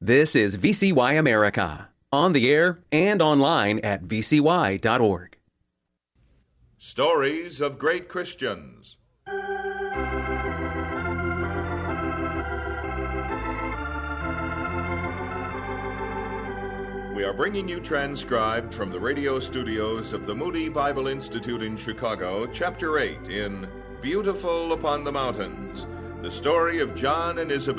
This is VCY America, on the air and online at vcy.org. Stories of Great Christians. We are bringing you transcribed from the radio studios of the Moody Bible Institute in Chicago, Chapter 8 in Beautiful Upon the Mountains, the story of John and Isabel